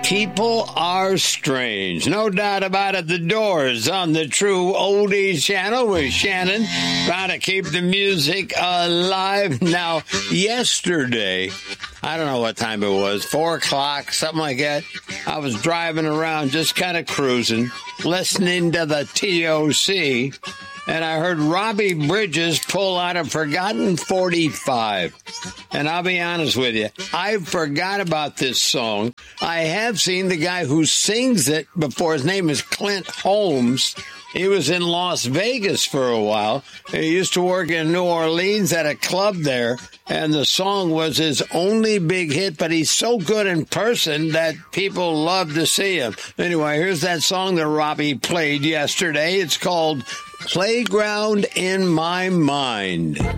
People are strange. No doubt about it. The Doors on the True Oldies channel with Shannon. Trying to keep the music alive. Now, yesterday, I don't know what time it was, 4 o'clock, something like that. I was driving around, just kind of cruising, listening to the TOC, and I heard Robbie Bridges pull out a Forgotten 45. And I'll be honest with you, I forgot about this song. I have seen the guy who sings it before. His name is Clint Holmes. He was in Las Vegas for a while. He used to work in New Orleans at a club there, and the song was his only big hit, but he's so good in person that people love to see him. Anyway, here's that song that Robbie played yesterday. It's called Playground in My Mind.